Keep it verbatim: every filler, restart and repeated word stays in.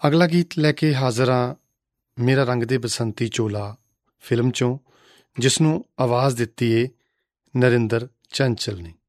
ਅਗਲਾ ਗੀਤ ਲੈ ਕੇ ਹਾਜ਼ਰ ਹਾਂ ਮੇਰਾ ਰੰਗ ਦੇ ਬਸੰਤੀ ਚੋਲਾ ਫਿਲਮ 'ਚੋਂ, ਜਿਸ ਨੂੰ ਆਵਾਜ਼ ਦਿੱਤੀ ਏ ਨਰਿੰਦਰ ਚੰਚਲ ਨੇ।